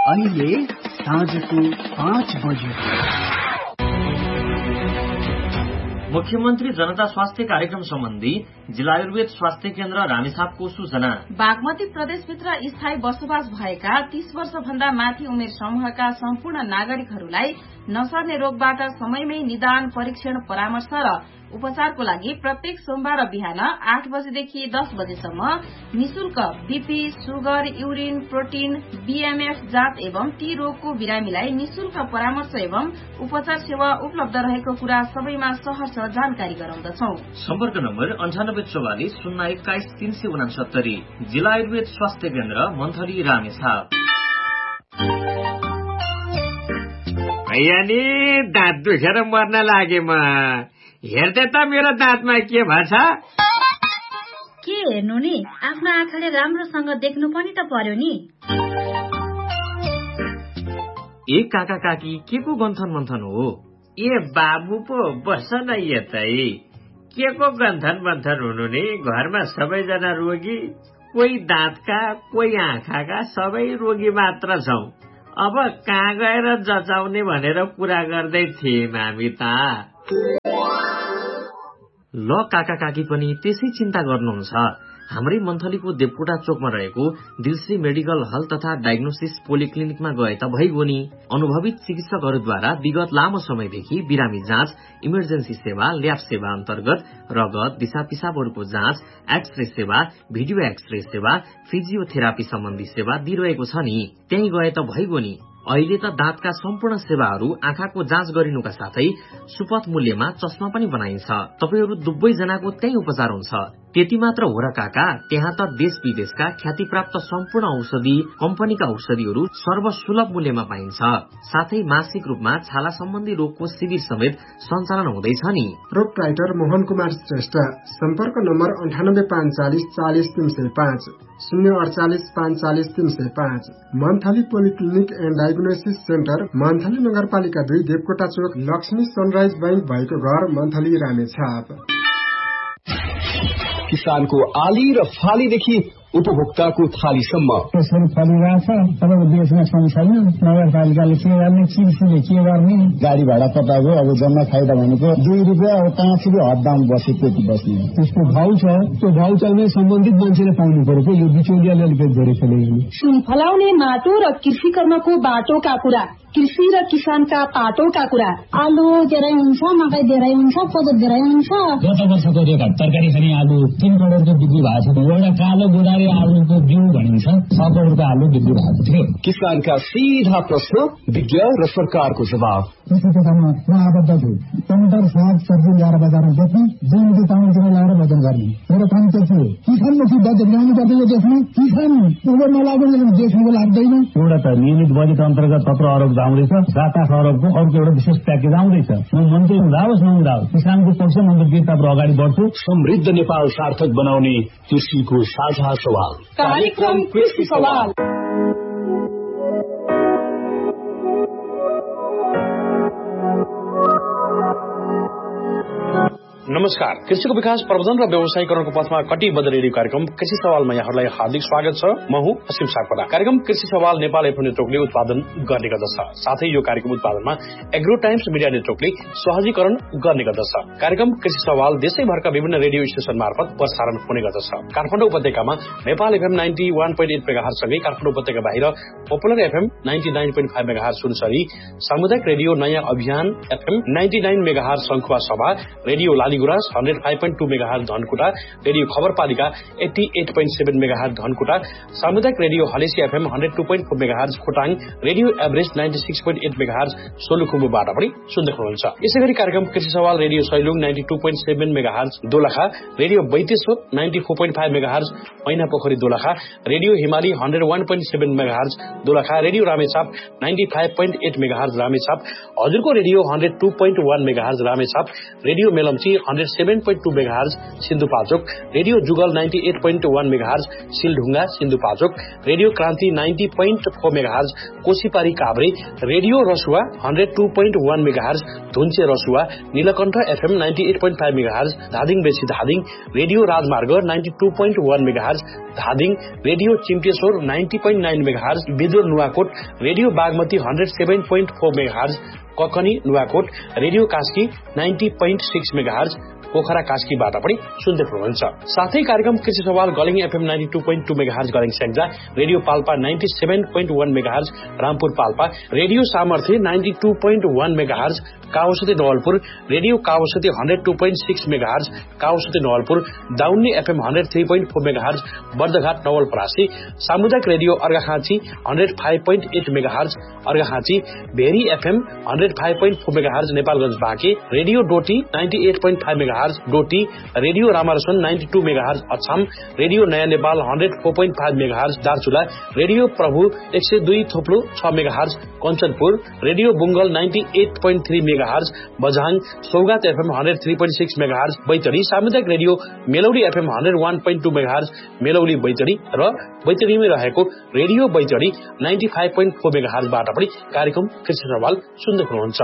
अहिले साँझको 5 बजे। मुख्यमन्त्री जनता स्वास्थ्य कार्यक्रम सम्बन्धी जिल्ला आयुर्वेद स्वास्थ्य केन्द्र रामेछापको सूचना। बागमती प्रदेशभित्र स्थायी बसोबास भएका 30 वर्ष भन्दा माथि उमेर समूहका सम्पूर्ण नागरिकहरूलाई नसर्ने रोगबाट समयमै निदान, परीक्षण, परामर्श र उपचारको लागि प्रत्येक सोमबार बिहान 8 बजेदेखि 10 बजेसम्म निशुल्क BP, sugar, urine, protein, BMF जाँच एवं ती रोगको बिरामीलाई निशुल्क परामर्श एवं उपचार सेवा उपलब्ध रहेको कुरा सबैमा सहर्ष जानकारी गराउँदछौ। सम्पर्क नम्बर 9844 021 369। जिल्ला आयुर्वेद स्वास्थ्य केन्द्र मन्थली रामेछाप। नि दाँत दुखेर मर्न लागे म। हेर्दै त मेरो दाँतमा के भएछ? के हेर्नु नि, आफ्नो आँखाले राम्रोसँग देख्नु पनि त पर्यो नि। ए काका काकी, के को गन्थन मन्थन हो? ए बाबु पो बस्छ न यतै। के को गन्थन मन्थन हुनु नि? घरमा सबैजना रोगी, कोही दाँतका, कोही आँखाका, सबै रोगी मात्र छौ। अब कहाँ गएर जचाउने भनेर कुरा गर्दै थियौं हामी त। ल काका काकी पनि त्यसै चिन्ता गर्नुहुन्छ। हाम्रै मन्थलीको देवकोटा चोकमा रहेको दिलश्री मेडिकल हल तथा डायग्नोसिस पोलिक्लिनिकमा गए त भइगयो नि। अनुभवित चिकित्सकहरूद्वारा विगत लामो समयदेखि बिरामी जाँच, इमर्जेन्सी सेवा, ल्याब सेवा अन्तर्गत रगत, दिशा पिसाबहरूको जाँच, एक्सरे सेवा, भिडियो एक्सरे सेवा, फिजियोथेरापी सम्बन्धी सेवा दिइरहेको छ नि। त्यही गए त भइगयो नि। अहिले त दाँतका सम्पूर्ण सेवाहरू, आँखाको जाँच गरिनुका साथै सुपथ मूल्यमा चस्मा पनि बनाइन्छ। तपाईहरू दुवै जनाको त्यही उपचार हुन्छ। त्यति मात्र हो र काका, त्यहाँ त देश विदेशका ख्यातिप्राप्त सम्पूर्ण औषधि कम्पनीका औषधिहरू सर्वसुलभ मूल्यमा पाइन्छ। साथै मासिक रूपमा छाला सम्बन्धी रोगको शिविर समेत सञ्चालन हुँदैछ नि। प्रोप्राइटर मोहन कुमार श्रेष्ठ। सम्पर्क number 9845 40 305 048 540 305। Monthly polyclinic and diagnosis centre, monthly नगरपालिका 2, देवकोटा चोक, लक्ष्मी सनराइज बैंक भएको घर, मन्थली रामेछाप। किसानको आली र फालीदेखि उपभोक्ताको थालीसम्म त्यसरी फलिरहेछ। तपाईँको देशमा छैन, नगरपालिकाले के गर्ने, कृषिले के गर्ने? गाडी भाडा कटाएको अब जम्मा फाइदा भनेको 2 रुपियाँ 5 रुपियाँ हददाम बसे त्यति बस्ने। त्यसको भाउ छ, त्यो भाउ चाहिँ सम्बन्धित मान्छेले पाउनु पर्यो। यो बिचौलियाले अलिकति धेरै खेलेको। सुन फलाउने माटो र कृषि कर्मको बाटोका कुरा, कृषि र किसानका पाटोका कुरा। आलु धेरै हुन्छ, मकै धेरै हुन्छ, कोदो धेरै हुन्छ। गत वर्षको रेकर्ड तरकारी खाने आलु 3 करोडको बिक्री भएको छ। एउटा कालो गोदारी आलुको बिउ भनिन्छ 6 करोडको आलु बिक्री भएको थियो। किसानका सीधा प्रश्न, विज्ञ र सरकारको जवाब। कृषि क्षेत्रमा म आबद्ध छु। टमाटर, साग सब्जी ल्याएर बजारमा बेच्ने, जमीनको कामतिर ल्याएर वजन गर्ने। मेरो काम चाहिँ के हो? किसानदेखि बजेट ल्याउनु पर्छ। यो देशमा किसान उबर नलाग्यो भने देशको लाग्दैन। एउटा त नियमित बजेट अन्तर्गत 17 अरब आउँदैछ, 7-8 अरबको अर्को एउटा विशेष प्याकेज आउँदैछ। म मन्त्री हुँदाओस् नहुँदाओस् किसानको पक्षमा म गिरतापुर अगाडि बढ्छु। समृद्ध नेपाल सार्थक बनाउने कृषिको साझा सवाल, कार्यक्रम कृषि सवाल। नमस्कार। कृषिको विकास, प्रवर्धन र व्यवसायीकरणको पथमा कटिबद्ध रेडियो कार्यक्रम कृषि सवालमा यहाँहरूलाई हार्दिक स्वागत छ। म हुँ असीम सापकोटा। कार्यक्रम कृषि सवाल नेपाल एफएम नेटवर्कले उत्पादन गर्ने गर्दछ। साथै यो कार्यक्रम उत्पादनमा एग्रो टाइम्स मिडिया नेटवर्कले सहजीकरण गर्ने गर्दछ। कार्यक्रम कृषि सवाल देशैभरका विभिन्न रेडियो स्टेशन मार्फत प्रसारण हुने गर्दछ। काठमाडौँ उपत्यकामा नेपाल एफएम 91.8 मेगाहर्ज सँगै काठमाडौँ उपत्यका बाहिर पपुलर एफएम 99.5 मेगाहर्ज सुनसरी, सामुदायिक रेडियो नयाँ अभियान एफएम 99 मेगाहर्ज शंखुवा सभा, radio Laligurans 105.2 megahertz Dhankuta, radio खबरपालिका 88.7 megahertz Dhankuta, सामुदायिक radio Halesi FM 102.4 megahertz Khotang, radio average 96.8 megahertz सोलुखुम्बुबाट पनि सुन्दै हुनुहुन्छ। यसैगरी कार्यक्रम कृषि सवाल radio Sailung 92.7 megahertz Dolakha, radio Baiteshwar 94.5 megahertz मैनापोखरी Dolakha, radio हिमाली 101.7 megahertz Dolakha, radio Ramechhap 95.8 megahertz Ramechhap, हजुरको radio 102.1 megahertz Ramechhap, radio Melamchi 107.2 megahertz Sindhupalchok, radio जुगल 98.1 मेगाहर्ज सिलढुङ्गा सिन्धुपाल्चोक, रेडियो क्रान्ति 90.4 megahertz कोशीपारी Kavre, radio Rasuwa 102.1 megahertz धुन्चे Rasuwa, Neelkanth FM 98.5 megahertz Dhading बेसी धादिङ, रेडियो राजमार्ग 92.1 megahertz Dhading, radio चिम्टेश्वर 90.9 megahertz Bidur Nuwakot, radio Bagmati 107.4 megahertz Kakani Nuwakot, radio Kaski 90.6 megahertz Pokhara कास्कीबाट पनि सुन्दै हुनुहुन्छ। साथै कार्यक्रम कृषि सवाल गलिङ FM 92.2 megahertz गलिङ Syangja, radio Palpa 97.1 megahertz Rampur Palpa, radio सामर्थ्य 92.1 megahertz काउसती Nawalpur, radio काउसती 102.6 megahertz काउसती Nawalpur, दाउन्नी FM 103.4 megahertz Bardaghat Nawalparasi, सामुदायिक radio Arghakhanchi 105.8 megahertz Arghakhanchi, very FM 105.4 megahertz Nepalgunj Banke, radio Doti 98.5 megahertz Doti, radio रामारसन 92 megahertz Achham, radio नयाँ नेपाल 104.5 मेगाहर्ज दार्चुला, रेडियो प्रभु 102.6 megahertz Kanchanpur, radio बुङ्गल 98.3 megahertz Bajhang, सौगात FM 103.6 मेगाहर्ज बैतडी, सामुदायिक radio मेलौडी FM 101.2 megahertz Melauli Baitadi र बैतडीमै रहेको रेडियो बैतडी 95.4 मेगाहर्जबाट पनि कार्यक्रम कृषि सवाल सुन्दै हुनुहुन्छ।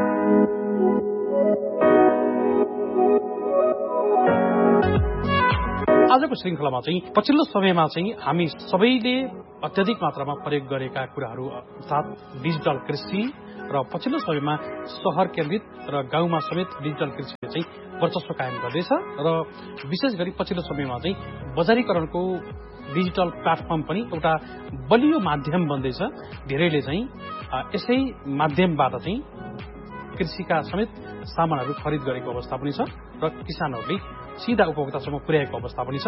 आजको श्रृङ्खलामा चाहिँ पछिल्लो समयमा चाहिँ हामी सबैले अत्यधिक मात्रामा प्रयोग गरेका कुराहरू अर्थात् डिजिटल कृषि र पछिल्लो समयमा शहर केन्द्रित र गाउँमा समेत डिजिटल कृषिले चाहिँ वर्चस्व कायम गर्दैछ र विशेष गरी पछिल्लो समयमा चाहिँ बजारीकरणको डिजिटल प्लेटफर्म पनि एउटा बलियो माध्यम बन्दैछ। धेरैले चाहिँ यसै माध्यमबाट चाहिँ कृषिका समेत सामानहरू खरिद गरेको अवस्था पनि छ र किसानहरूले सीधा उपभोक्तासम्म पुर्याएको अवस्था पनि छ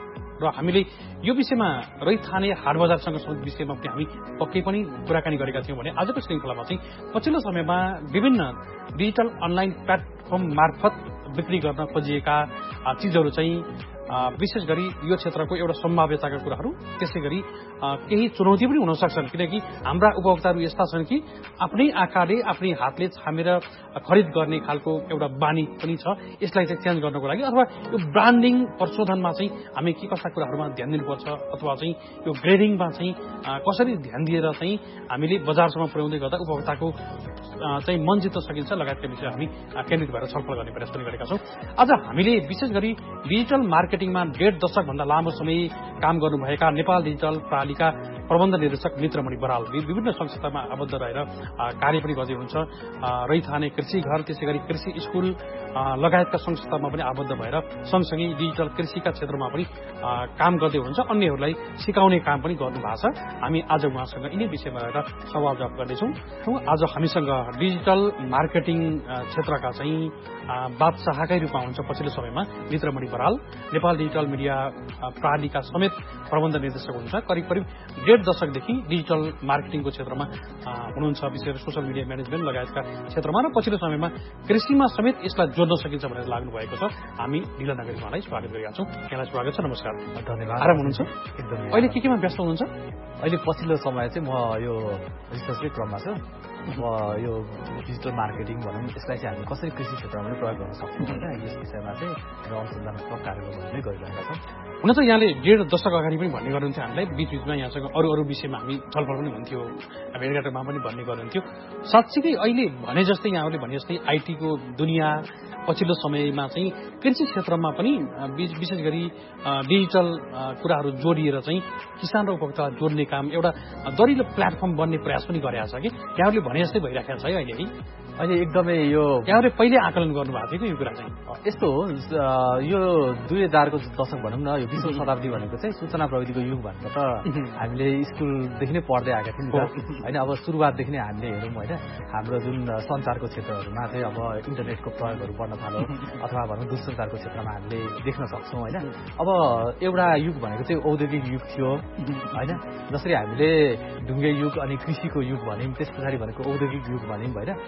र हामीले यो विषयमा रैथाने हाट बजारसँग सम्बन्धित विषयमा पनि हामी पक्कै पनि कुराकानी गरेका थियौँ भने आजको श्रृङ्खलामा चाहिँ पछिल्लो समयमा विभिन्न डिजिटल अनलाइन प्लेटफर्म मार्फत बिक्री गर्न खोजिएका चिजहरू चाहिँ विशेष गरी यो क्षेत्रको एउटा सम्भाव्यताका कुराहरू, त्यसै गरी केही चुनौती पनि हुन सक्छन् किनकि हाम्रा उपभोक्ताहरू यस्ता छन् कि आफ्नै आँखाले आफ्नै हातले छामेर खरिद गर्ने खालको एउटा बानी पनि छ। यसलाई चाहिँ चेन्ज गर्नको लागि अथवा यो ब्रान्डिङ प्रशोधनमा चाहिँ हामी के कस्ता कुराहरूमा ध्यान दिनुपर्छ अथवा चाहिँ यो ग्रेडिङमा चाहिँ कसरी ध्यान दिएर चाहिँ हामीले बजारसम्म पुर्याउँदै गर्दा उपभोक्ताको चाहिँ मन जित्न सकिन्छ लगायतका विषय हामी केन्द्रित भएर छलफल गर्ने प्रयास पनि गरेका छौँ। आज हामीले विशेष गरी डिजिटल मार्केटिङमा 1.5 दशकभन्दा लामो समय काम गर्नुभएका नेपाल डिजिटल प्रणालीका प्रबन्ध निर्देशक मित्रमणि बराल विभिन्न संस्थामा आबद्ध रहेर कार्य पनि गर्दै हुनुहुन्छ। रैथाने कृषि घर, त्यसै गरी कृषि स्कुल लगायतका संस्थामा पनि आबद्ध भएर सँगसँगै डिजिटल कृषिका क्षेत्रमा पनि काम गर्दै हुनुहुन्छ। अन्यहरूलाई सिकाउने काम पनि गर्नुभएको छ। हामी आज उहाँसँग यिनै विषयमा रहेर सवाल जवाफ गर्दैछौँ। आज हामीसँग डिजिटल मार्केटिङ क्षेत्रका चाहिँ बादशाहकै रूपमा हुन्छ पछिल्लो समयमा मित्रमणि बराल, नेपाल डिजिटल मिडिया प्रणालीका समेत प्रबन्ध निर्देशक हुनुहुन्छ। करिब 1.5 दशकदेखि डिजिटल मार्केटिङको क्षेत्रमा हुनुहुन्छ, विशेष गरी सोशल मिडिया म्यानेजमेन्ट लगायतका क्षेत्रमा र पछिल्लो समयमा कृषिमा समेत यसलाई जोड्न सकिन्छ भनेर लाग्नु भएको छ। हामी ढिला नगरी उहाँलाई स्वागत गरिरहेका छौँ। यहाँलाई स्वागत छ, नमस्कार। धन्यवाद। आराम हुनुहुन्छ? एकदमै। अहिले केमा व्यस्त हुनुहुन्छ? अहिले पछिल्लो समय चाहिँ म यो रिसर्चकै क्रममा छु। म यो डिजिटल मार्केटिङ भनौँ यसलाई चाहिँ हामी कसरी कृषि क्षेत्रमा पनि प्रयोग गर्न सक्छौँ होइन, यस विषयमा चाहिँ र अनुसन्धानात्मक कार्यक्रमहरू नै गरिरहेका छौँ। हुन त यहाँले 1.5 दशक अगाडि पनि भन्ने गर्नुहुन्थ्यो हामीलाई, बीचबीचमा यहाँसँग अरू विषयमा हामी छलफल पनि हुन्थ्यो, भेटघाटमा पनि भन्ने गर्नुहुन्थ्यो। साँच्चीकै अहिले भने जस्तै यहाँहरूले भने जस्तै आइटीको दुनियाँ पछिल्लो समयमा चाहिँ कृषि क्षेत्रमा पनि विशेष गरी डिजिटल कुराहरू जोडिएर चाहिँ किसान र उपभोक्तालाई जोड्ने काम एउटा दरिलो प्लेटफर्म बन्ने प्रयास पनि गरेका छ कि यहाँहरूले भने जस्तै भइराखेको छ है अहिले? अहिले एकदमै यो यहाँहरूले पहिले आकलन गर्नुभएको थियो कि यो कुरा चाहिँ यस्तो हो। यो 2000को दशक भनौँ न, यो 20औं शताब्दी भनेको चाहिँ सूचना प्रविधिको युग भनेर त हामीले स्कुलदेखि नै पढ्दै आएका थियौँ होइन। अब सुरुवातदेखि नै हामीले हेरौँ होइन, हाम्रो जुन सञ्चारको क्षेत्रहरूमा चाहिँ अब इन्टरनेटको प्रयोगहरू बढ्न थाल्यो अथवा भनौँ दूरसञ्चारको क्षेत्रमा हामीले देख्न सक्छौँ होइन। अब एउटा युग भनेको चाहिँ औद्योगिक युग थियो होइन, जसरी हामीले ढुङ्गे युग अनि कृषिको युग भन्यौँ, त्यस पछाडि भनेको औद्योगिक युग भन्यौँ होइन। त्यसपछि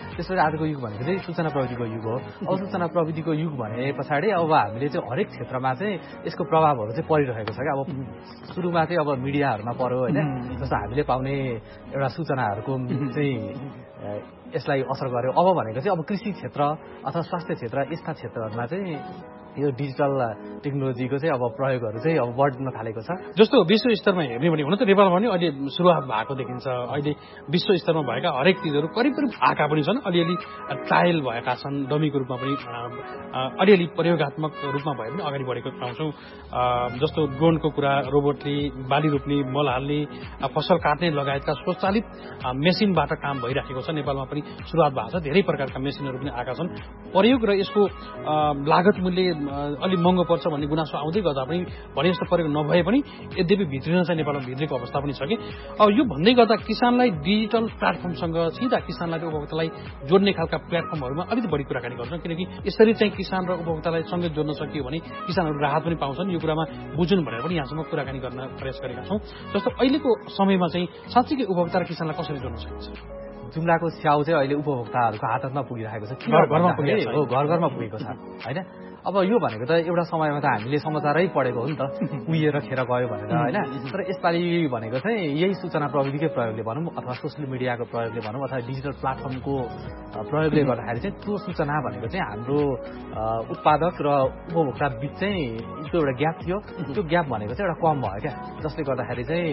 आजको युग भनेको चाहिँ सूचना प्रविधिको युग हो। अब सूचना प्रविधिको युग भने पछाडि अब हामीले चाहिँ हरेक क्षेत्रमा चाहिँ यसको प्रभावहरू चाहिँ परिरहेको छ क्या। अब सुरुमा चाहिँ अब मिडियाहरूमा पर्यो होइन, जस्तो हामीले पाउने एउटा सूचनाहरूको चाहिँ यसलाई असर गर्यो। अब भनेको चाहिँ अब कृषि क्षेत्र अथवा स्वास्थ्य क्षेत्र यस्ता क्षेत्रहरूमा चाहिँ यो डिजिटल टेक्नोलोजीको चाहिँ अब प्रयोगहरू चाहिँ अब बढ्न थालेको छ। जस्तो विश्व स्तरमा हेर्ने भने हुन त नेपालमा पनि अहिले सुरुवात भएको देखिन्छ। अहिले विश्व स्तरमा भएका हरेक चिजहरू करिब करिब आएका पनि छन्, अलिअलि ट्रायल भएका छन्, डमीको रूपमा पनि अलिअलि प्रयोगात्मक रूपमा भए पनि अगाडि बढेको पाउँछौँ। जस्तो ड्रोनको कुरा, रोबोटले बाली रोप्ने, मल हाल्ने, फसल काट्ने लगायतका स्वचालित मेसिनबाट काम भइराखेको छ। नेपालमा पनि सुरुवात भएको छ, धेरै प्रकारका मेसिनहरू पनि आएका छन्। प्रयोग र यसको लागत मूल्य अलि महँगो पर्छ भन्ने गुनासो आउँदै गर्दा पनि भने जस्तो प्रयोग नभए पनि यद्यपि भित्रिन चाहिँ नेपालमा भित्रेको अवस्था पनि छ कि। अब यो भन्दै गर्दा किसानलाई डिजिटल प्लेटफर्मसँग सिधा किसानलाई र उपभोक्तालाई जोड्ने खालका प्लेटफर्महरूमा अलिकति बढी कुराकानी गर्छौँ, किनकि यसरी चाहिँ किसान र उपभोक्तालाई सँगै जोड्न सकियो भने किसानहरू राहत पनि पाउँछन्। यो कुरामा बुझुन् भनेर पनि यहाँसम्म कुराकानी गर्न प्रयास गरेका छौँ। जस्तो अहिलेको समयमा चाहिँ साँच्चीकै उपभोक्ता र किसानलाई कसरी जोड्न सकिन्छ? जुम्लाको स्याउ चाहिँ अहिले उपभोक्ताहरूको हातमा पुगिरहेको छ, घर-घरमा पुगेको छ होइन। अब यो भनेको त एउटा समयमा त हामीले समाचारै पढेको हो नि त, उहिएर खेर गयो भनेर होइन। तर यसपालि भनेको चाहिँ यही सूचना प्रविधिकै प्रयोगले भनौँ अथवा सोसियल मिडियाको प्रयोगले भनौँ अथवा डिजिटल प्लेटफर्मको प्रयोगले गर्दाखेरि चाहिँ त्यो सूचना भनेको चाहिँ हाम्रो उत्पादक र उपभोक्ता बिच चाहिँ त्यो एउटा ग्याप थियो। त्यो ग्याप भनेको चाहिँ एउटा कम भयो क्या, जसले गर्दाखेरि चाहिँ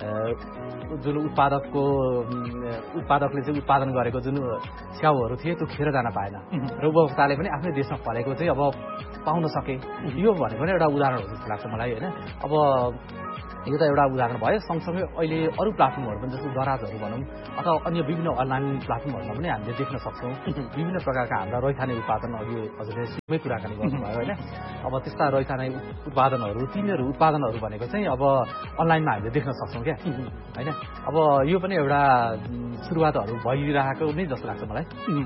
जुन उत्पादकले चाहिँ उत्पादन गरेको जुन स्याउहरू थिए त्यो खेर जान पाएन र उपभोक्ताले पनि आफ्नै देशमा फलेको चाहिँ अब पाउन सके। यो भनेको नै एउटा उदाहरण हो जस्तो लाग्छ मलाई होइन। अब यो त एउटा उदाहरण भयो। सँगसँगै अहिले अरू प्लेटफर्महरू पनि जस्तो दराजहरू भनौँ अथवा अन्य विभिन्न अनलाइन प्लेटफर्महरूमा पनि हामीले देख्न सक्छौँ विभिन्न प्रकारका हाम्रा रैथाने उत्पादन। अघि हजुरले सुरुमै कुराकानी गर्नुभयो होइन। अब त्यस्ता रैथाने उत्पादनहरू तिनीहरू उत्पादनहरू भनेको चाहिँ अब अनलाइनमा हामीले देख्न सक्छौँ क्या होइन। अब यो पनि एउटा सुरुवातहरू भइरहेको नै जस्तो लाग्छ मलाई।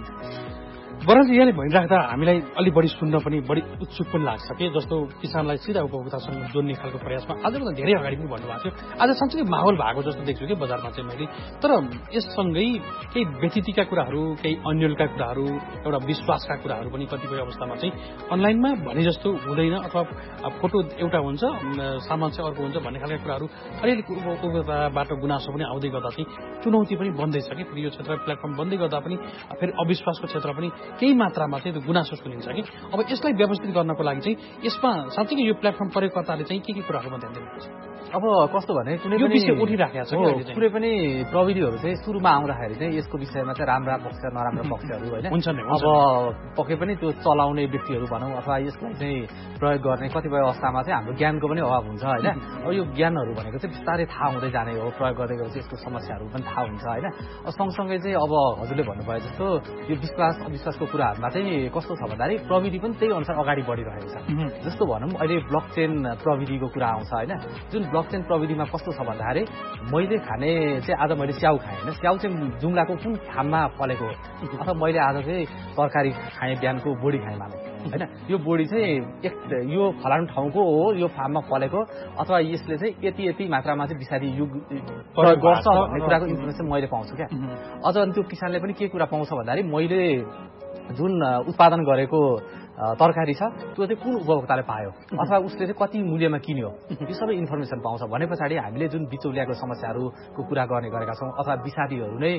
बराल यहाँले भनिराख्दा हामीलाई अलि बढी सुन्न पनि बढी उत्सुक पनि लाग्छ कि जस्तो किसानलाई सिधा उपभोक्तासँग जोड्ने खालको प्रयासमा आजभन्दा धेरै अगाडि पनि भन्नुभएको थियो। आज साँच्चै माहौल भएको जस्तो देख्छु कि बजारमा चाहिँ मैले। तर यससँगै केही व्यतिथिका कुराहरू, केही अन्यलका कुराहरू, एउटा विश्वासका कुराहरू पनि कतिपय अवस्थामा चाहिँ अनलाइनमा भने जस्तो हुँदैन अथवा फोटो एउटा हुन्छ सामान चाहिँ अर्को हुन्छ भन्ने खालका कुराहरू अलिअलि उपभोक्ताबाट गुनासो पनि आउँदै गर्दा चाहिँ चुनौती पनि बन्दैछ कि। फेरि यो क्षेत्र प्लेटफर्म बन्दै गर्दा पनि फेरि अविश्वासको क्षेत्र पनि केही मात्रामा चाहिँ गुनासो सुनिन्छ कि। अब यसलाई व्यवस्थित गर्नको लागि चाहिँ यसमा साँच्चै यो प्लेटफर्म प्रयोगकर्ताले चाहिँ के कुराहरूमा ध्यान दिनुपर्छ? अब कस्तो भने कुनै पनि विषय उठिराखेको छ कुनै पनि प्रविधिहरू चाहिँ सुरुमा आउँदाखेरि चाहिँ यसको विषयमा चाहिँ राम्रा पक्ष नराम्रा पक्षहरू होइन हुन्छ नि। अब पक्कै पनि त्यो चलाउने व्यक्तिहरू भनौँ अथवा यसलाई चाहिँ प्रयोग गर्ने कतिपय अवस्थामा चाहिँ हाम्रो ज्ञानको पनि अभाव हुन्छ होइन। अब यो ज्ञानहरू भनेको चाहिँ बिस्तारै थाहा हुँदै जाने हो, प्रयोग गर्दै गएपछि यसको समस्याहरू पनि थाहा हुन्छ होइन। सँगसँगै चाहिँ अब हजुरले भन्नुभयो जस्तो यो विश्वास अविश्वासको कुराहरूमा चाहिँ कस्तो छ भन्दाखेरि प्रविधि पनि त्यही अनुसार अगाडि बढिरहेको छ। जस्तो भनौँ अहिले ब्लकचेन प्रविधिको कुरा आउँछ होइन। जुन ब्लकचेन प्रविधिमा कस्तो छ भन्दाखेरि मैले खाने चाहिँ आज मैले स्याउ खाएँ होइन, स्याउ चाहिँ जुम्लाको कुन ठाउँमा फलेको अथवा मैले आज चाहिँ तरकारी खाएँ बिहानको बोडी खाएँ मानौँ होइन। यो बोडी चाहिँ यो फलानु ठाउँको हो, यो फार्ममा फलेको अथवा यसले चाहिँ यति यति मात्रामा चाहिँ विषादी युग प्रयोग गर्छ भन्ने कुराको इन्फर्मेसन मैले पाउँछु क्या। अझ अनि त्यो किसानले पनि के कुरा पाउँछ भन्दाखेरि मैले जुन उत्पादन गरेको तरकारी छ त्यो चाहिँ कुन उपभोक्ताले पायो अथवा उसले चाहिँ कति मूल्यमा किन्यो यो सबै इन्फर्मेसन पाउँछ। भने पछाडि हामीले जुन बिचौलियाको समस्याहरूको कुरा गर्ने गरेका छौँ अथवा विषादीहरू नै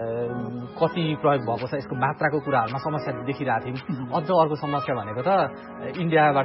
कति प्रयोग भएको छ यसको मात्राको कुराहरूमा समस्या देखिरहेको थियौँ। अझ अर्को समस्या भनेको त इन्डियाबाट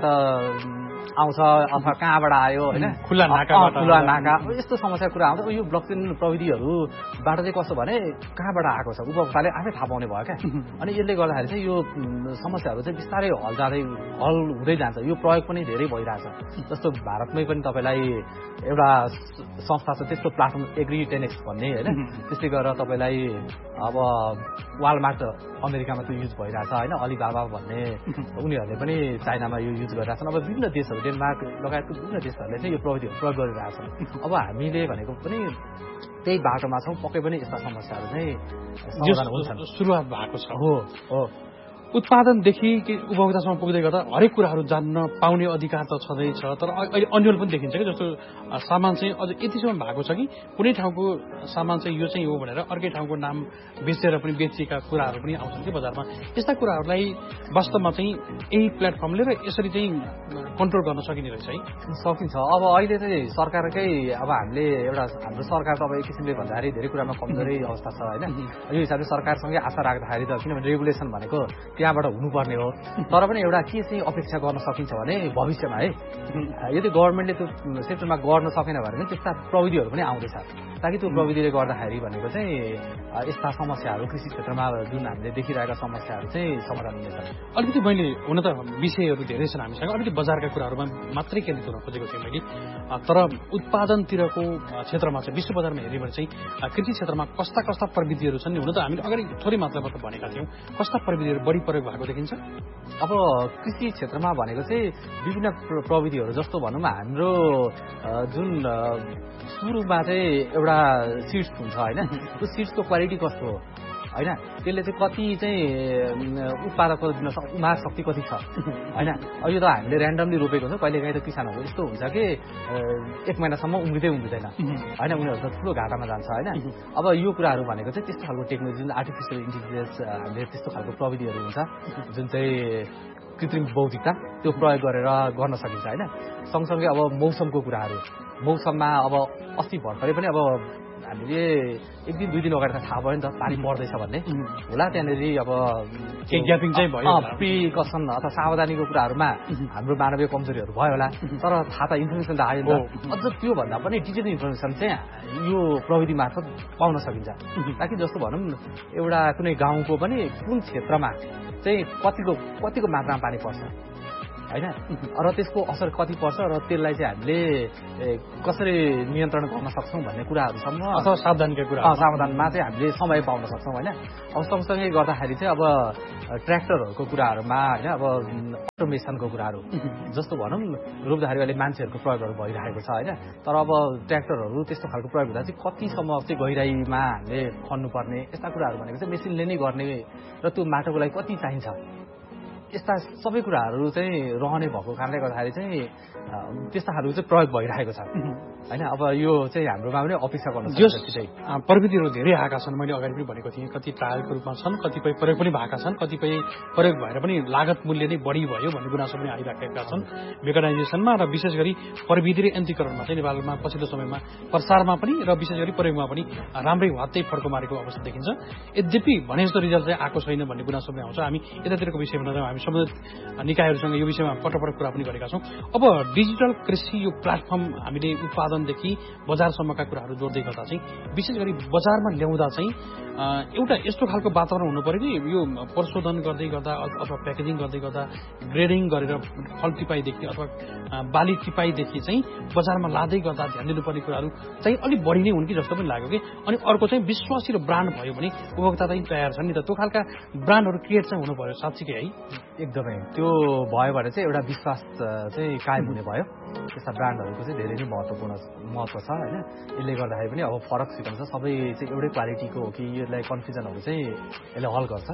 आउँछ अथवा कहाँबाट आयो होइन, खुल्ला नाका यस्तो समस्या कुरा आउँछ। यो ब्लकचेन प्रविधिहरूबाट चाहिँ कस्तो भने कहाँबाट आएको छ उपभोक्ताले आफै थाहा पाउने भयो क्या। अनि यसले गर्दाखेरि चाहिँ यो समस्याहरू चाहिँ बिस्तारै हल हुँदै जान्छ। यो प्रयोग पनि धेरै भइरहेछ। जस्तो भारतमै पनि तपाईँलाई एउटा संस्था छ त्यस्तो प्लेटफर्म एग्री10x भन्ने होइन। त्यसले गर्दा तपाईँलाई अब वालमार्ट अमेरिकामा त्यो युज भइरहेछ होइन, अलिबाबा भन्ने उनीहरूले पनि चाइनामा यो युज गरिरहेछन्। अब विभिन्न देशहरू डेनमार्क लगायतको विभिन्न देशहरूले चाहिँ यो प्रविधिहरू प्रयोग गरिरहेछन्। अब हामीले भनेको पनि त्यही बाटोमा छौँ। पक्कै पनि यस्ता समस्याहरू चाहिँ समाधान हुन्छन्, सुरुवात भएको छ। हो उत्पादनदेखि उपभोक्तासम्म पुग्दै गर्दा हरेक कुराहरू जान्न पाउने अधिकार त छँदैछ, तर अहिले अन्यल पनि देखिन्छ कि जस्तो सामान चाहिँ अझ यतिसम्म भएको छ कि कुनै ठाउँको सामान चाहिँ यो चाहिँ हो भनेर अर्कै ठाउँको नाम बेचेर पनि बेचिएका कुराहरू पनि आउँछन् कि बजारमा। यस्ता कुराहरूलाई वास्तवमा चाहिँ यही प्लेटफर्मले र यसरी चाहिँ कन्ट्रोल गर्न सकिने रहेछ है? सकिन्छ। अब अहिले चाहिँ सरकारकै अब हामीले एउटा हाम्रो सरकार त अब एक किसिमले भन्दाखेरि धेरै कुरामा कमजोरै अवस्था छ होइन। यो हिसाबले सरकारसँगै आशा राख्दाखेरि त किनभने रेगुलेसन भनेको त्यहाँबाट हुनुपर्ने हो, तर पनि एउटा के चाहिँ अपेक्षा गर्न सकिन्छ भने भविष्यमा है यदि गभर्मेन्टले त्यो सेक्टरमा गर्न सकेन भने त्यस्ता प्रविधिहरू पनि आउँदैछ ताकि त्यो प्रविधिले गर्दाखेरि भनेको चाहिँ यस्ता समस्याहरू कृषि क्षेत्रमा जुन हामीले देखिरहेका समस्याहरू चाहिँ समाधान हुनेछ। अलिकति मैले हुन त विषयहरू धेरै छन् हामीसँग, अलिकति बजारका कुराहरूमा मात्रै केन्द्रित हुन खोजेको थिएँ मैले, तर उत्पादनतिरको क्षेत्रमा चाहिँ विश्व बजारमा हेऱ्यो भने चाहिँ कृषि क्षेत्रमा कस्ता कस्ता प्रविधिहरू छन्? हुन त हामीले अगाडि थोरै मात्रामा त भनेका थियौँ, कस्ता प्रविधिहरू बढी प्रयोग भएको देखिन्छ? अब कृषि क्षेत्रमा भनेको चाहिँ विभिन्न प्रविधिहरू जस्तो भनौँ हाम्रो जुन सुरुमा चाहिँ एउटा सिड्स हुन्छ होइन, त्यो सिड्सको क्वालिटी कस्तो हो होइन, त्यसले चाहिँ कति चाहिँ उत्पादक दिन सक्छ, उमार शक्ति कति छ होइन। अब यो त हामीले ऱ्यान्डमली रोपेको हुन्छ, कहिलेकाहीँ त किसानहरू यस्तो हुन्छ कि 1 महिनासम्म उम्रिँदैन होइन, उनीहरू त ठुलो घाटामा जान्छ होइन। अब यो कुराहरू भनेको चाहिँ त्यस्तो खालको टेक्नोलोजी जुन आर्टिफिसियल इन्टेलिजेन्स हामीले त्यस्तो खालको प्रविधिहरू हुन्छ जुन चाहिँ कृत्रिम बौद्धिकता त्यो प्रयोग गरेर गर्न सकिन्छ होइन। सँगसँगै अब मौसमको कुराहरू, मौसममा अब अस्ति भर्खरै पनि अब हामीले 1 दिन 2 दिन अगाडि त थाहा भयो नि त पानी पर्दैछ भन्ने होला, त्यहाँनिर अब ग्यापिङ चाहिँ भयो, प्रिकसन अथवा सावधानीको कुराहरूमा हाम्रो मानवीय कमजोरीहरू भयो होला, तर थाहा त इन्फर्मेसन त आयो नि त। अझ त्योभन्दा पनि डिजिटल इन्फर्मेसन चाहिँ यो प्रविधि मार्फत पाउन सकिन्छ ताकि जस्तो भनौँ एउटा कुनै गाउँको पनि कुन क्षेत्रमा चाहिँ कतिको मात्रामा पानी पर्छ होइन र त्यसको असर कति पर्छ र त्यसलाई चाहिँ हामीले कसरी नियन्त्रण गर्न सक्छौँ भन्ने कुराहरूसम्म अथवा सावधानमा चाहिँ हामीले समय पाउन सक्छौँ होइन। अब सँगसँगै गर्दाखेरि चाहिँ अब ट्र्याक्टरहरूको कुराहरूमा होइन अब अटोमेसनको कुराहरू जस्तो भनौँ रोप्दाखेरि अहिले मान्छेहरूको प्रयोगहरू भइरहेको छ होइन, तर अब ट्र्याक्टरहरू त्यस्तो खालको प्रयोग हुँदा चाहिँ कतिसम्म चाहिँ गहिराईमा हामीले खन्नुपर्ने यस्ता कुराहरू भनेको चाहिँ मेसिनले नै गर्ने र त्यो माटोको लागि कति चाहिन्छ यस्ता सबै कुराहरू चाहिँ रहने भएको कारणले गर्दाखेरि चाहिँ त्यस्ता खालको चाहिँ प्रयोग भइरहेको छ होइन। अब यो चाहिँ हाम्रोमा पनि अपेक्षा गर्न सक्छ। प्रविधिहरू धेरै आएका छन्, मैले अगाडि पनि भनेको थिएँ, कति ट्रायलको रूपमा छन्, कतिपय प्रयोग पनि भएका छन्, कतिपय प्रयोग भएर पनि लागत मूल्य नै बढी भयो भन्ने गुनासो पनि आइराखेका छन् मेकानाइजेसनमा र विशेष गरी प्रविधि र यन्त्रीकरणमा चाहिँ नेपालमा पछिल्लो समयमा प्रसारमा पनि र विशेष गरी प्रयोगमा पनि राम्रै वात्तै फड्को मारेको अवस्था देखिन्छ। यद्यपि भने जस्तो रिजल्ट चाहिँ आएको छैन भन्ने गुनासो पनि आउँछ। हामी यतातिरको विषयमा नजाउँ, हामी सम्बन्धित निकायहरूसँग यो विषयमा पटक कुरा पनि गरेका छौँ। अब डिजिटल कृषि यो प्लेटफर्म हामीले उत्पादनदेखि बजारसम्मका कुराहरू जोड्दै गर्दा चाहिँ विशेष गरी बजारमा ल्याउँदा चाहिँ एउटा यस्तो खालको वातावरण हुनु पर्यो कि यो प्रशोधन गर्दै गर्दा अथवा प्याकेजिङ गर्दै गर्दा ग्रेडिङ गरेर फल टिपाईदेखि अथवा बाली टिपाईदेखि चाहिँ बजारमा लाँदै गर्दा ध्यान दिनुपर्ने कुराहरू चाहिँ अलिक बढी नै हुन् कि जस्तो पनि लाग्यो कि। अनि अर्को चाहिँ विश्वासी र ब्रान्ड भयो भने उपभोक्ता चाहिँ तयार छन् नि त, त्यो खालका ब्रान्डहरू क्रिएट चाहिँ हुनु पर्यो साँच्चीकै है। एकदमै त्यो भयो भने चाहिँ एउटा विश्वास चाहिँ कायम हुने भयो। त्यस्ता ब्रान्डहरूको चाहिँ धेरै नै महत्त्व छ होइन। यसले गर्दाखेरि पनि अब फरक सिकाउँछ, सबै चाहिँ एउटै क्वालिटीको हो कि यसलाई कन्फ्युजनहरू चाहिँ यसले हल गर्छ।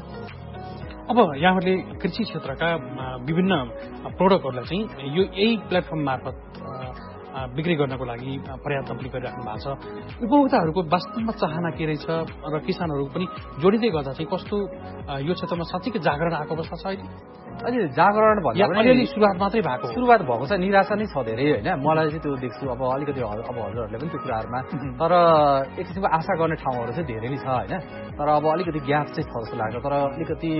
अब यहाँहरूले कृषि क्षेत्रका विभिन्न प्रोडक्टहरूलाई चाहिँ यो यही प्लेटफर्म मार्फत बिक्री गर्नको लागि प्रयत्न पनि गरिराख्नु भएको छ। उपभोक्ताहरूको वास्तवमा चाहना के रहेछ र किसानहरू पनि जोडिँदै गर्दा चाहिँ कस्तो यो क्षेत्रमा साँच्चीकै जागरण आएको अवस्था छ अहिले? अहिले जागरण भन्दा अलिअलि सुरुवात मात्रै भएको छ, निराशा नै छ धेरै होइन। मलाई चाहिँ त्यो देख्छु अब अलिकति अब हजुरहरूले पनि त्यो कुराहरूमा, तर एक किसिमको आशा गर्ने ठाउँहरू चाहिँ धेरै नै छ होइन। तर अब अलिकति ग्याप चाहिँ छ जस्तो लाग्छ, तर अलिकति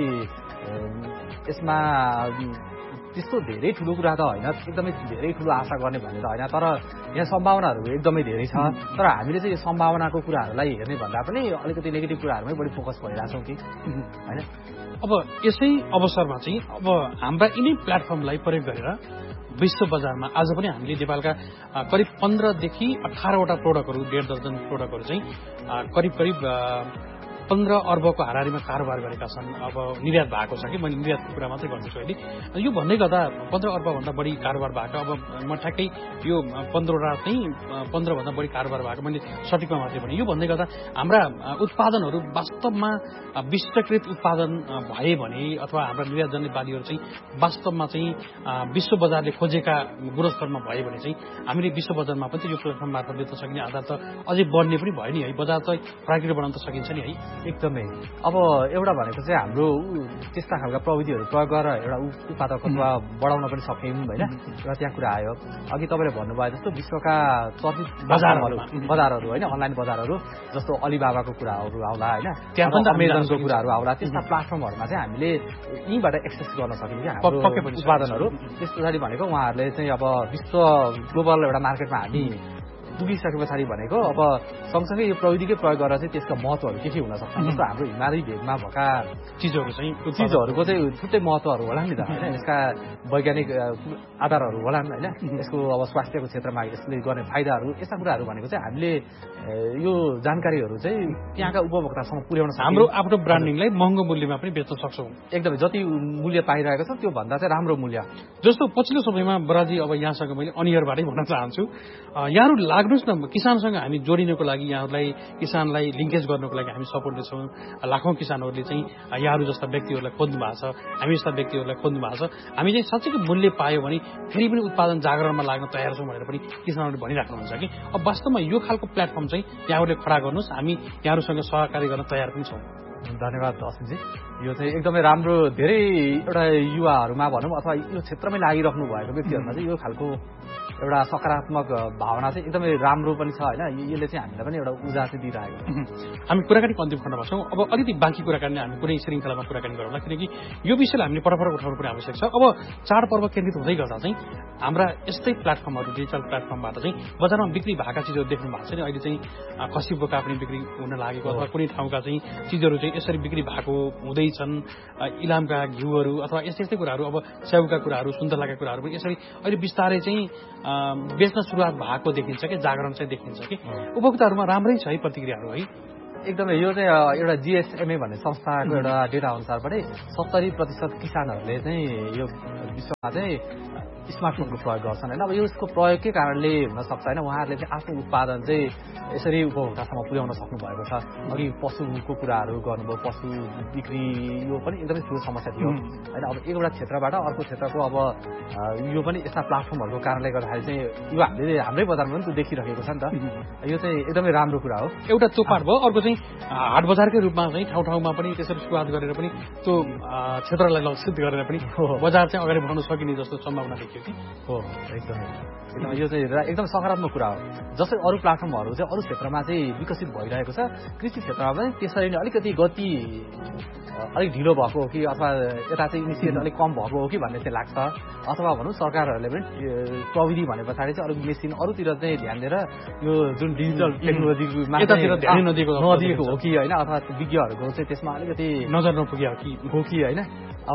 यसमा त्यस्तो धेरै ठुलो कुरा त होइन, एकदमै धेरै ठुलो आशा गर्ने भन्ने त होइन, तर यहाँ सम्भावनाहरू एकदमै धेरै छ। तर हामीले चाहिँ यो सम्भावनाको कुराहरूलाई हेर्ने भन्दा पनि अलिकति नेगेटिभ कुराहरूमै बढी फोकस भइरहेछौँ कि होइन। अब यसै अवसरमा चाहिँ अब हाम्रा यिनै प्लेटफर्मलाई प्रयोग गरेर विश्व बजारमा आज पनि हामीले नेपालका करिब 15 देखि 18 वटा प्रोडक्टहरू, 1.5 दर्जन प्रोडक्टहरू चाहिँ करिब 15 अर्बको हाराहारीमा कारोबार गरेका छन्। अब निर्यात भएको छ कि मैले निर्यातको कुरा मात्रै गर्दैछु अहिले। यो भन्दै गर्दा 15 अर्बभन्दा बढी कारोबार भएको, अब म ठ्याक्कै यो 15 चाहिँ 15 भन्दा बढी कारोबार भएको मैले सठिकमा मात्रै भने। यो भन्दै गर्दा हाम्रा उत्पादनहरू वास्तवमा विश्वकृत उत्पादन भए भने अथवा हाम्रा निर्यातजन्य बालीहरू चाहिँ वास्तवमा चाहिँ विश्व बजारले खोजेका गुणस्तरमा भयो भने चाहिँ हामीले विश्व बजारमा पनि यो प्लेटफर्म मार्फत बेच्न सकिने आधार त अझै बढ्ने पनि भयो नि है। बजार त प्राकृतिक बनाउन त सकिन्छ नि है। एकदमै। अब एउटा भनेको चाहिँ हाम्रो त्यस्ता खालका प्रविधिहरू प्रयोग गरेर एउटा उत्पादकत्व बढाउन पनि सक्यौँ होइन। र त्यहाँ कुरा आयो अघि तपाईँले भन्नुभयो जस्तो विश्वका चर्चित बजारहरू होइन, अनलाइन बजारहरू जस्तो अलिबाबाको कुराहरू आउला होइन, त्यहाँ पनि अमेजनको कुराहरू आउला। त्यस्ता प्लेटफर्महरूमा चाहिँ हामीले यहीँबाट एक्सेस गर्न सकिन्छ क्या उत्पादनहरू। त्यस पछाडि भनेको उहाँहरूले चाहिँ अब विश्व ग्लोबल एउटा मार्केटमा हामी पुगिसके पछाडि भनेको अब सँगसँगै यो प्रविधिकै प्रयोग गरेर चाहिँ त्यसका महत्त्वहरू के हुन सक्छ। जस्तो हाम्रो हिमाली भेगमा भएका चिजहरूको चाहिँ छुट्टै महत्त्वहरू होला नि त होइन। यसका वैज्ञानिक आधारहरू होला होइन, यसको अब स्वास्थ्यको क्षेत्रमा यसले गर्ने फाइदाहरू, यस्ता कुराहरू भनेको चाहिँ हामीले यो जानकारीहरू चाहिँ त्यहाँका उपभोक्तासम्म पुर्याउन सक्छौँ। हाम्रो आफ्नो ब्रान्डिङलाई महँगो मूल्यमा पनि बेच्न सक्छौँ। एकदमै जति मूल्य पाइरहेको छ त्योभन्दा चाहिँ राम्रो मूल्य। जस्तो पछिल्लो समयमा बराजी अब यहाँसँग मैले अनियरबाटै भन्न चाहन्छु, यहाँहरू लाग्नुहोस् न किसानसँग हामी जोडिनको लागि, यहाँहरूलाई किसानलाई लिङ्केज गर्नको लागि हामी सपोर्ट दिन्छौँ। लाखौँ किसानहरूले चाहिँ यहाँहरू जस्ता व्यक्तिहरूलाई खोज्नु भएको छ, हामी जस्ता व्यक्तिहरूलाई खोज्नु भएको छ। हामी चाहिँ साँच्चैको मूल्य पायो भने फेरि पनि उत्पादन जागरणमा लाग्न तयार छौँ भनेर पनि किसानहरूले भनिराख्नुहुन्छ कि अब वास्तवमा यो खालको प्लेटफर्म चाहिँ यहाँहरूले खडा गर्नुहोस्, हामी यहाँहरूसँग सहकारी गर्न तयार पनि छौँ। धन्यवाद अश्विनजी। यो चाहिँ एकदमै राम्रो, धेरै एउटा युवाहरूमा भनौँ अथवा यो क्षेत्रमै लागिराख्नु भएको व्यक्तिहरूमा चाहिँ यो खालको एउटा सकारात्मक भावना चाहिँ एकदमै राम्रो पनि छ होइन। यसले चाहिँ हामीलाई पनि एउटा ऊर्जा चाहिँ दिइरहेको छ। हामी कुराकानीको अन्तिम खण्डमा छौँ। अब अलिकति बाँकी कुराकानी हामी कुनै श्रृङ्खलामा कुराकानी गरौँला, किनकि यो विषयलाई हामीले पटक उठाउनु पनि आवश्यक छ। अब चाडपर्व केन्द्रित हुँदै गर्दा चाहिँ हाम्रा यस्तै प्लेटफर्महरू, डिजिटल प्लेटफर्मबाट चाहिँ बजारमा बिक्री भएका चिजहरू देख्नु भएको छ नि। अहिले चाहिँ खसी बोका पनि बिक्री हुन लागेको अथवा कुनै ठाउँका चाहिँ चिजहरू चाहिँ यसरी बिक्री भएको हुँदैछन्। इलामका घिउहरू अथवा यस्तै कुराहरू, अब स्याउका कुराहरू, सुन्तलाका कुराहरू पनि यसरी अहिले बिस्तारै चाहिँ बेच्न सुरुवात भएको देखिन्छ कि जागरण चाहिँ देखिन्छ कि उपभोक्ताहरूमा राम्रै छ है प्रतिक्रियाहरू है। एकदमै। यो चाहिँ एउटा GSMA भन्ने संस्थाको एउटा डेटा अनुसारबाटै 70% किसानहरूले चाहिँ यो विश्वमा चाहिँ स्मार्टफोनको प्रयोग गर्छन् होइन। अब यसको प्रयोगकै कारणले हुनसक्छ होइन, उहाँहरूले चाहिँ आफ्नो उत्पादन चाहिँ यसरी उपभोक्तासम्म पुर्याउन सक्नु भएको छ। अघि पशुको कुराहरू गर्नुभयो, पशु बिक्री यो पनि एकदमै ठुलो समस्या थियो होइन। अब एउटा क्षेत्रबाट अर्को क्षेत्रको अब यो पनि यस्ता प्लेटफर्महरूको कारणले गर्दाखेरि चाहिँ यो हामीले हाम्रै बजारमा पनि त्यो देखिरहेको छ नि त। यो चाहिँ एकदमै राम्रो कुरा हो। एउटा त्यो पार्ट भयो। अर्को चाहिँ हाट बजारकै रूपमा चाहिँ ठाउँ ठाउँमा पनि त्यसरी सुरुवात गरेर पनि त्यो क्षेत्रलाई लक्षित गरेर पनि बजार चाहिँ अगाडि बढाउन सकिने जस्तो सम्भावना देखियो कि हो। एकदमै यो चाहिँ एकदम सकारात्मक कुरा हो। जसरी अरू प्लेटफर्महरू चाहिँ अरू क्षेत्रमा चाहिँ विकसित भइरहेको छ, कृषि क्षेत्रमा पनि त्यसरी नै अलिकति गति अलिक ढिलो भएको हो कि अथवा यता चाहिँ इनिसिएट अलिक कम भएको हो कि भन्ने चाहिँ लाग्छ। अथवा भनौँ सरकारहरूले पनि प्रविधि भने पछाडि चाहिँ अरू मेसिन अरूतिर चाहिँ ध्यान दिएर यो जुन डिजिटल टेक्नोलोजीमा नदिएको हो कि होइन, अथवा विज्ञहरूको चाहिँ त्यसमा अलिकति नजर नपुग्यो हो कि होइन। अब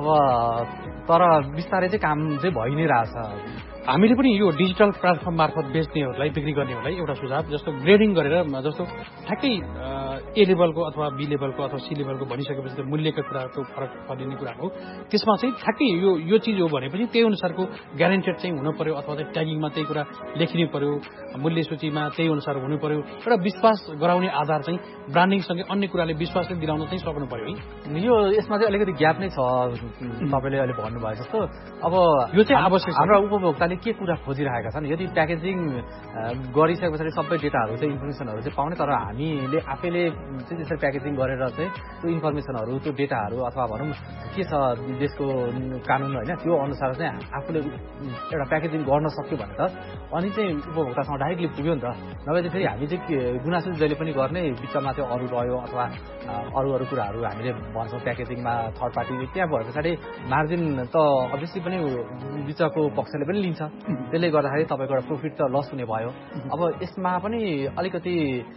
तर बिस्तारै चाहिँ काम चाहिँ भइ नै रहेछ। हामीले पनि यो डिजिटल प्लेटफर्म मार्फत बेच्नेहरूलाई, बिक्री गर्नेहरूलाई एउटा सुझाव, जस्तो ग्रेडिङ गरेर जस्तो ठ्याक्कै A लेभलको अथवा B लेभलको अथवा C लेभलको भनिसकेपछि मूल्यको कुराको फरक पर्ने कुरा हो। त्यसमा चाहिँ ठ्याक्कै यो चिज हो भनेपछि त्यही अनुसारको ग्यारेन्टेड चाहिँ हुनु पर्यो अथवा चाहिँ ट्यागिङमा त्यही कुरा लेखिनु पर्यो, मूल्य सूचीमा त्यही अनुसार हुनु पर्यो। एउटा विश्वास गराउने आधार चाहिँ ब्रान्डिङसँगै अन्य कुराले विश्वास चाहिँ दिलाउन चाहिँ सक्नु पर्यो है। यो यसमा चाहिँ अलिकति ग्याप नै छ तपाईँले अहिले भन्नुभयो जस्तो। अब यो चाहिँ आवश्यक छ। हाम्रा उपभोक्ताले के कुरा खोजिरहेका छन्, यदि प्याकेजिङ गरिसके पछाडि सबै डेटाहरू चाहिँ इन्फर्मेसनहरू चाहिँ पाउने, तर हामीले आफैले चाहिँ त्यसरी प्याकेजिङ गरेर चाहिँ त्यो इन्फर्मेसनहरू, त्यो डेटाहरू अथवा भनौँ के छ देशको कानुन होइन, त्यो अनुसार चाहिँ आफूले एउटा प्याकेजिङ गर्न सक्यो भने त अनि चाहिँ उपभोक्तासँग डाइरेक्टली पुग्यो नि त। नभए चाहिँ फेरि हामी चाहिँ गुनासो जहिले पनि गर्ने बिचमा त्यो अरू रह्यो अथवा अरू कुराहरू हामीले भन्छौँ प्याकेजिङमा थर्ड पार्टी, त्यहाँ भए पछाडि मार्जिन त अभियसली पनि बिचको पक्षले पनि लिन्छ। त्यसले गर्दाखेरि तपाईँको एउटा प्रफिट त लस हुने भयो। अब यसमा पनि अलिकति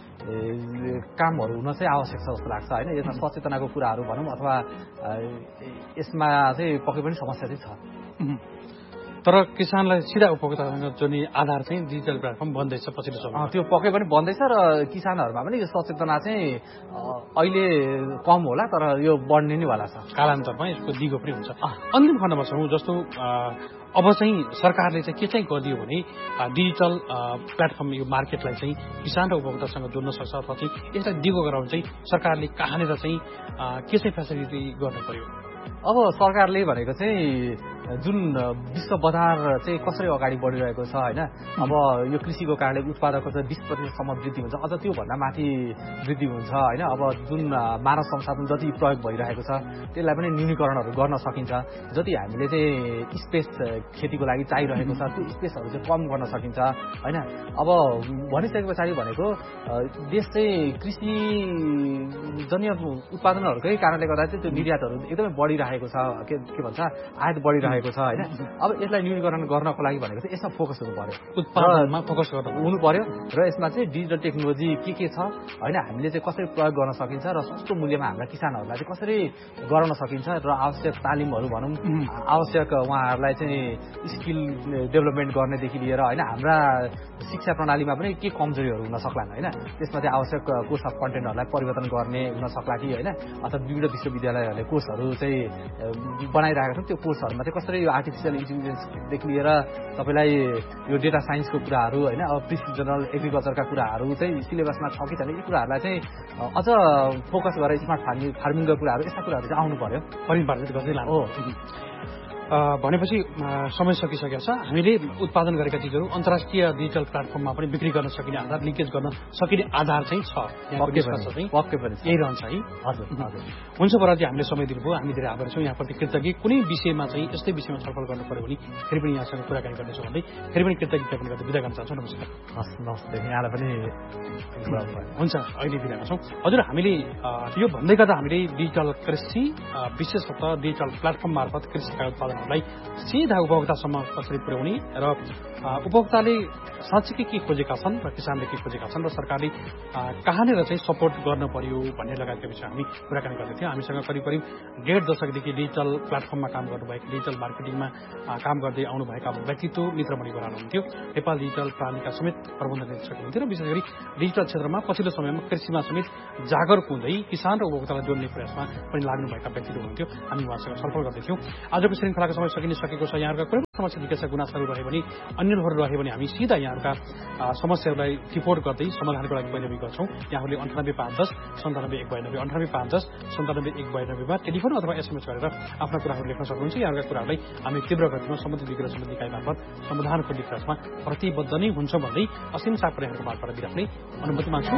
कामहरू हुन चाहिँ आवश्यक छ जस्तो लाग्छ होइन। यसमा सचेतनाको कुराहरू भनौँ अथवा यसमा चाहिँ पक्कै पनि समस्या चाहिँ छ। तर किसानलाई सिधा उपभोक्तासँग जोड्ने आधार चाहिँ डिजिटल प्लेटफर्म बन्दैछ पछिल्लो समय। त्यो पक्कै पनि बन्दैछ र किसानहरूमा पनि यो सचेतना चाहिँ अहिले कम होला तर यो बढ्ने नै वाला छ। कालान्तरमा यसको दिगो पनि हुन्छ। अन्तिम खण्डमा छौँ, जस्तो अब चाहिँ सरकारले चाहिँ के चाहिँ गरिदियो भने डिजिटल प्लेटफर्म यो मार्केटलाई चाहिँ किसान र उपभोक्तासँग जोड्न सक्छ अथवा चाहिँ यसलाई दिगो गराउन चाहिँ सरकारले कहाँनिर चाहिँ के चाहिँ फेसिलिटी गर्नु पर्यो? अब सरकारले भनेको चाहिँ जुन विश्व बजार चाहिँ कसरी अगाडि बढिरहेको छ होइन, अब यो कृषिको कारणले उत्पादकको चाहिँ 20% वृद्धि हुन्छ, अझ त्यो भन्दा माथि वृद्धि हुन्छ होइन। अब जुन मानव संसाधन जति प्रयोग भइरहेको छ त्यसलाई पनि न्यूनीकरणहरू गर्न सकिन्छ। जति हामीले चाहिँ स्पेस खेतीको लागि चाहिरहेको छ त्यो स्पेसहरू चाहिँ कम गर्न सकिन्छ होइन। अब भनिसके पछाडि भनेको देश चाहिँ कृषिजन्य उत्पादनहरूकै कारणले गर्दा चाहिँ त्यो निर्यातहरू एकदमै बढिरहेको छ, के भन्छ आयात बढिरहेको छ होइन। अब यसलाई न्यूनीकरण गर्नको लागि भनेको चाहिँ यसमा फोकस हुनु पर्यो, उत्पादनमा फोकस हुनु पर्यो र यसमा चाहिँ डिजिटल टेक्नोलोजी के छ होइन, हामीले चाहिँ कसरी प्रयोग गर्न सकिन्छ र सस्तो मूल्यमा हाम्रा किसानहरूलाई चाहिँ कसरी गराउन सकिन्छ र आवश्यक तालिमहरू भनौँ, आवश्यक उहाँहरूलाई चाहिँ स्किल डेभलपमेन्ट गर्नेदेखि लिएर होइन, हाम्रा शिक्षा प्रणालीमा पनि के कमजोरीहरू हुन सक्लान् होइन, त्यसमा चाहिँ आवश्यक कोर्स अफ कन्टेन्टहरूलाई परिवर्तन गर्ने हुन सक्ला कि होइन, अथवा विभिन्न विश्वविद्यालयहरूले कोर्सहरू चाहिँ बनाइरहेका छन्। त्यो कोर्सहरूमा चाहिँ कसरी यो आर्टिफिसियल इन्टेलिजेन्सदेखि लिएर तपाईँलाई यो डेटा साइन्सको कुराहरू होइन, अब प्रिसिजनल एग्रिकल्चरका कुराहरू चाहिँ सिलेबसमा छ कि छैन, यी कुराहरूलाई चाहिँ अझ फोकस गरेर स्मार्ट फार्मिङका कुराहरू यस्ता कुराहरू चाहिँ आउनु पर्यो, परिपालित गर्दै लानु हो। भनेपछि समय सकिसकेको छ। हामीले उत्पादन गरेका चिजहरू अन्तर्राष्ट्रिय डिजिटल प्लेटफर्ममा पनि बिक्री गर्न सकिने आधार, लिङ्केज गर्न सकिने आधार चाहिँ छ, पक्कै पनि यही रहन्छ है। हजुर हुन्छ बराजी, हामीले समय दिनुभयो, हामी धेरै आभारी छौँ, यहाँप्रति कृतज्ञ। कुनै विषयमा चाहिँ यस्तै विषयमा छलफल गर्नु पर्यो भने फेरि पनि यहाँसँग कुराकानी गर्नेछौँ भन्दै फेरि पनि कृतज्ञ ज्ञापन गर्दै बिदा गर्न चाहन्छौँ। नमस्कार। नमस्ते, यहाँलाई पनि हुन्छ, अहिले बिदा गर्छौँ। हजुर, हामीले यो भन्दै गर्दा हामीले डिजिटल कृषि विशेषतः डिजिटल प्लेटफर्म मार्फत कृषिका उत्पादनहरूलाई सीधा उपभोक्तासम्म कसरी पुर्याउने र उपभोक्ताले साँच्चीकै के खोजेका छन् र किसानले के खोजेका छन् र सरकारले कहाँनिर चाहिँ सपोर्ट गर्न पर्यो भन्ने लगायतका विषय हामी कुराकानी गर्दै थियौँ। हामीसँग करिब 1.5 दशकदेखि डिजिटल प्लेटफर्ममा काम गर्नुभएको, डिजिटल मार्केटिङमा काम गर्दै आउनुभएका व्यक्तित्व मित्रमणि बराल हुनुहुन्थ्यो, नेपाल डिजिटल प्रालीका समेत प्रबन्ध निर्देशक हुनुहुन्थ्यो र विशेष गरी डिजिटल क्षेत्रमा पछिल्लो समयमा कृषिमा समेत जागरुक हुँदै किसान र उपभोक्तालाई जोड्ने प्रयासमा पनि लाग्नुभएका व्यक्तित्व हुनुहुन्थ्यो। हामी उहाँसँग छलफल गर्दैथ्यौँ। आजको श्रृङ्खलाको समय सकिसकेको छ। यहाँहरूका कुनै समस्या जिज्ञासा गुनासोहरू रह्यो भने, अन्यहरू रह्यो भने हामी सिधा यहाँहरूका समस्याहरूलाई रिपोर्ट गर्दै समाधानको लागि पैरवी गर्छौँ। यहाँहरूले 98 510 97 192 98 510 97 192 टेलिफोन अथवा एसएमएस गरेर आफ्ना कुराहरू लेख्न सक्नुहुन्छ। यहाँहरूका कुराहरूलाई हामी तीव्र गतिमा सम्बन्धित विज्ञ सम्बन्धित इकाइ मार्फत समाधान खोज्ने प्रयासमा प्रतिबद्ध नै हुन्छ भन्दै असीम सापरेहरूको मार्फत बिराख्ने अनुमति माग्छु।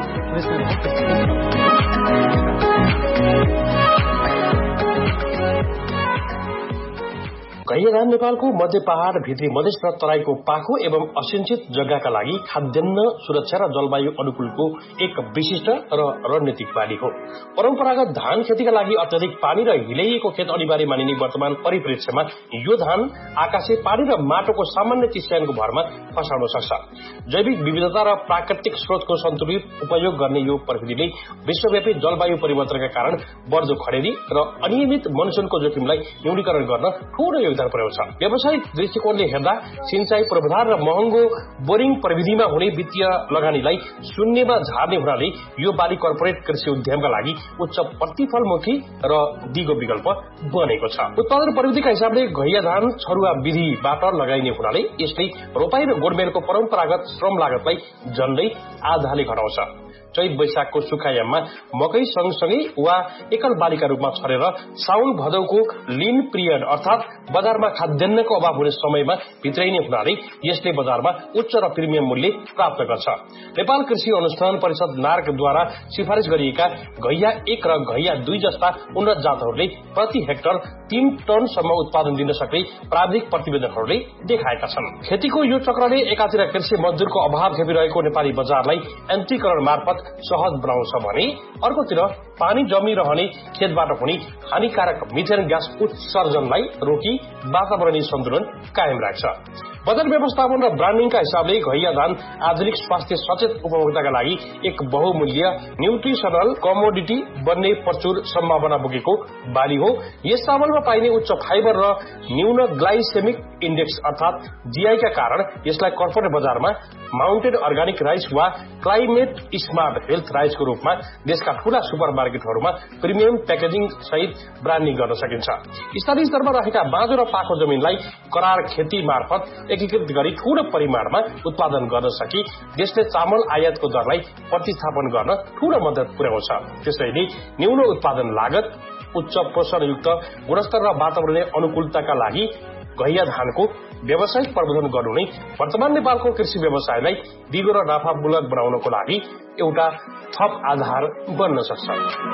कैयधान नेपालको मध्य पहाड़, भित्री मधेस र तराईको पाखो एवं असिंचित जग्गाका लागि खाद्यान्न सुरक्षा र जलवायु अनुकूलको एक विशिष्ट र रणनीतिक बाली हो। परम्परागत धान खेतीका लागि अत्यधिक पानी र हिल्याइएको खेत अनिवार्य मानिने वर्तमान परिप्रेक्ष्यमा यो धान आकाशे पानी र माटोको सामान्य चिस्यानको भरमा फसाउन सक्छ। जैविक विविधता र प्राकृतिक स्रोतको सन्तुलित उपयोग गर्ने यो प्रविधिले विश्वव्यापी जलवायु परिवर्तनका कारण बढ्दो खडेरी र अनियमित मनसुनको जोखिमलाई न्यूनीकरण गर्न ठूलो योगदान पुर्याउँछ। व्यावसायिक दृष्टिकोणले हेर्दा सिंचाई पूर्वाधार र महँगो बोरिङ प्रविधिमा हुने वित्तीय लगानीलाई शून्यमा झार्ने हुनाले यो बाली कर्पोरेट कृषि उद्यमका लागि उच्च प्रतिफलमुखी र दिगो विकल्प बनेको छ। उत्पादन प्रविधिका हिसाबले घैया धान छरुवा विधिबाट लगाइने हुनाले यसले रोपाई र गोडमेलको परम्परागत श्रम लागतलाई झन्डै आधाले घटाउँछ। चैत वैशाखको सुखायाममा मकै सँगसँगै वा एकल बालीका रूपमा छरेर साउन भदौको लिन पिरियड अर्थात बजारमा खाद्यान्नको अभाव हुने समयमा भित्राइने हुनाले यसले बजारमा उच्च र प्रिमियम मूल्य प्राप्त गर्छ। नेपाल कृषि अनुसन्धान परिषद नार्कद्वारा सिफारिस गरिएका घैया 1 र घैया 2 जस्ता उन्नत जातहरूले प्रति हेक्टर 3 टनसम्म उत्पादन दिन सक्ने प्राविधिक प्रतिवेदनहरूले देखाएका छन्। खेतीको यो चक्रले एकातिर कृषि मजदुरको अभाव खेपिरहेको नेपाली बजारलाई यन्त्रीकरण मार्फत सहज बनाउँछ भने अर्कोतिर पानी जमिरहने खेतबाट हुने हानिकारक मिथेन ग्यास उत्सर्जनलाई रोकी वातावरणीय सन्तुलन कायम राख्छ। बजार व्यवस्थापन र ब्रान्डिङका हिसाबले घैया धान आधुनिक स्वास्थ्य सचेत उपभोक्ताका लागि एक बहुमूल्य न्यूट्रिसनल कमोडिटी बन्ने प्रचुर सम्भावना बोकेको बाली हो। यस चामलमा पाइने उच्च फाइबर र न्यून ग्लाइसेमिक इन्डेक्स अर्थात जीआई का कारण यसलाई कर्पोरेट बजारमा माउन्टेड अर्गानिक राइस वा क्लाइमेट स्मार्ट हेल्थ राइसको रूपमा देशका ठूला सुपरमार्केटहरूमा प्रिमियम प्याकेजिङ सहित ब्रान्डिङ गर्न सकिन्छ। स्थानीय स्तरमा रहेका बाँझो र पाखो जमिनलाई करार खेती मार्फत एकीकृत गरी ठूलो परिमाणमा उत्पादन गर्न सकी देशले चामल आयातको दरलाई प्रतिस्थापन गर्न ठूलो मद्दत पुर्याउँछ। त्यसैले न्यून उत्पादन लागत, उच्च पोषणयुक्त गुणस्तर र वातावरणीय अनुकूलताका लागि घैया धानको व्यावसायिक प्रबन्धन गर्नु नै वर्तमान नेपालको कृषि व्यवसायलाई दिगो र नाफामूलक बनाउनको लागि एउटा थप आधार बन्न सक्छ।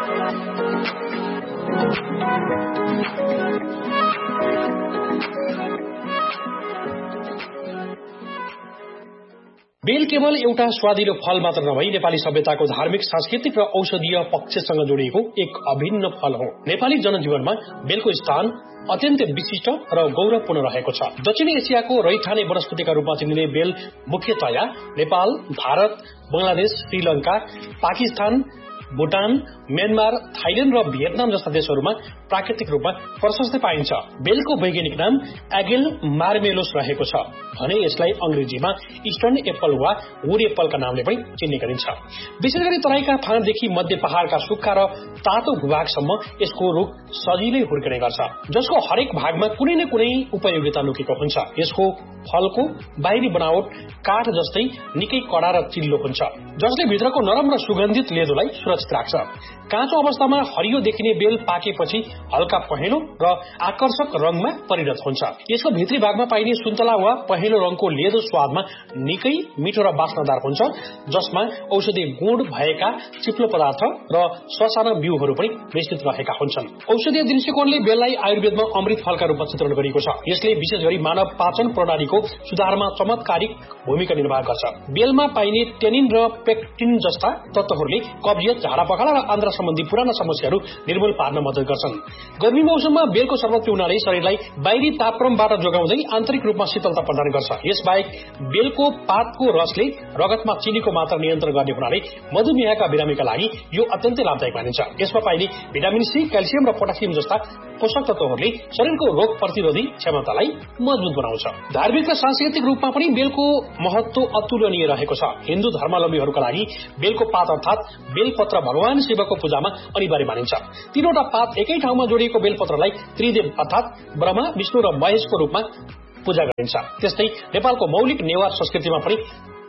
बेल केवल एउटा स्वादिलो फल मात्र नभई नेपाली सभ्यताको धार्मिक, सांस्कृतिक र औषधीय पक्षसँग जोडिएको एक अभिन्न फल हो। नेपाली जनजीवनमा बेलको स्थान अत्यन्त विशिष्ट र गौरवपूर्ण रहेको छ। दक्षिण एसियाको रैथाने वनस्पतिका रूपमा चिनिने बेल मुख्यतया नेपाल, भारत, बंगलादेश, श्रीलंका, पाकिस्तान, भूटान, म्यानमार, थाइल्याण्ड र भियतनाम जस्ता देशहरूमा प्राकृतिक रूपमा प्रशस्तै पाइन्छ। बेलको वैज्ञानिक नाम एगेल मार्मेलोस रहेको छ भने यसलाई अंग्रेजीमा इस्टर्न एप्पल वा वुड एप्पलका नामले पनि चिन्ने गरिन्छ। विशेष गरी तराईका फाँटदेखि मध्य पहाड़का सुक्खा र तातो भूभागसम्म यसको रूख सजिलै हुर्किने गर्छ, जसको हरेक भागमा कुनै न कुनै उपयोगिता लुकेको हुन्छ। यसको फलको बाहिरी बनावट काठ जस्तै निकै कडा र चिल्लो हुन्छ, जसले भित्रको नरम र सुगन्धित लेदोलाई सुरक्षित राख्छ। काँचो अवस्थामा हरियो देखिने बेल पाकेपछि हल्का पहेँलो र आकर्षक रंगमा परिणत हुन्छ। यसको भित्री भागमा पाइने सुन्तला वा पहेँलो रंगको लेदो स्वादमा निकै मिठो र बास्नादार हुन्छ, जसमा औषधीय गुण भएका चिप्लो पदार्थ र ससाना बिउहरू पनि मिश्रित रहेका हुन्छन्। औषधीय दृष्टिकोणले बेललाई आयुर्वेदमा अमृत फलका रूपमा चित्रण गरिएको छ। यसले विशेष गरी मानव पाचन प्रणालीको सुधारमा चमत्कारिक भूमिका निर्वाह गर्छ। बेलमा पाइने टेनिन र पेक्टिन जस्ता तत्वहरूले कब्जियत, झाडापखाला र आन्द्रा सम्बन्धी पुराना समस्याहरू निर्मूल पार्न मद्दत गर्छन्। गर्मी मौसममा बेलको शरबत पिउनाले शरीरलाई बाहिरी तापक्रमबाट जोगाउँदै आन्तरिक रूपमा शीतलता प्रदान गर्छ। यसबाहेक बेलको पातको रसले रगतमा चिनीको मात्रा नियन्त्रण गर्ने हुनाले मधुमेहका बिरामीका लागि यो अत्यन्तै लाभदायक मानिन्छ। यसमा पाइने भिटामिन सी, क्याल्सियम र पोटासियम जस्ता पोषक तत्वहरूले शरीरको रोग प्रतिरोधी क्षमतालाई मजबुत बनाउँछ। धार्मिक र सांस्कृतिक रूपमा पनि बेलको महत्व अतुलनीय रहेको छ। हिन्दू धर्मावलम्बीहरूका लागि बेलको पात अर्थात बेलपत्र भगवान शिवको पूजामा अनिवार्य मानिन्छ। तीनवटा पात एकै ठाउँमा जोडिएको बेलपत्रलाई त्रिदेव अर्थात ब्रह्मा, विष्णु र महेशको रूपमा पूजा गरिन्छ। त्यस्तै नेपालको मौलिक नेवार संस्कृतिमा पनि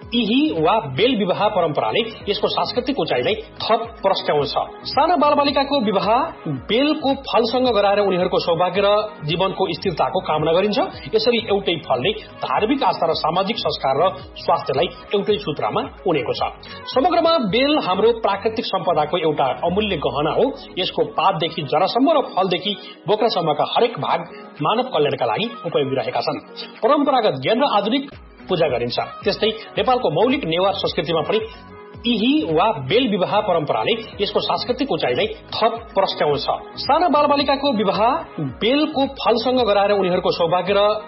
इही वा बेल विवाह परम्पराले यसको सांस्कृतिक उचाइलाई थप प्रस्ट्याउँछ। साना बालबालिकाको विवाह बेलको फलसँग गराएर उनीहरूको सौभाग्य र जीवनको स्थिरताको कामना गरिन्छ। यसरी एउटै फलले धार्मिक आस्था र सामाजिक संस्कार र स्वास्थ्यलाई एउटै सूत्रमा उनेको छ। समग्रमा बेल हाम्रो प्राकृतिक सम्पदाको एउटा अमूल्य गहना हो। यसको पातदेखि जरासम्म र फलदेखि बोक्रासम्मका हरेक भाग मानव कल्याणका लागि उपयोगी रहेका छन्। परम्परागत ज्ञान र आधुनिक पूजा गरिन्छ। त्यस्तै नेपालको मौलिक नेवार संस्कृतिमा पनि इही वा बेल विवाह परम्पराले यसको सांस्कृतिक उचाइलाई थप प्रस्ट्याउँछ। साना बालबालिकाको विवाह बेलको फलसँग गराएर उनीहरूको सौभाग्य र